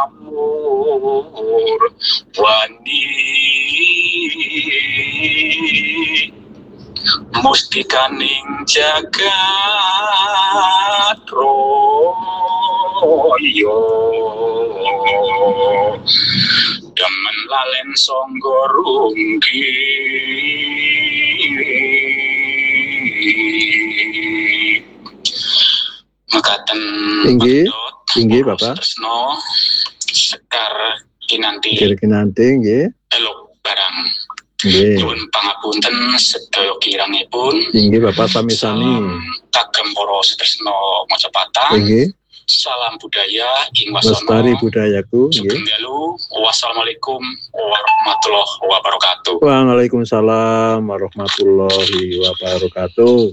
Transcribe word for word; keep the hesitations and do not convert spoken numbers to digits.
amur wani mustikaning jagat royo demen lalen sangga runggi mekaten inggih inggih Bapak Tresno Sekar Kinanti Sekar Kinanti nggih elok barang nggih nyuwun pangapunten sedaya kirangipun inggih Bapak sami-sami kagem para Tresno Mojopatang inggih salam budaya ing wasana lestari budayaku nggih wassalamualaikum warahmatullahi wabarakatuh. Waalaikumsalam warahmatullahi wabarakatuh.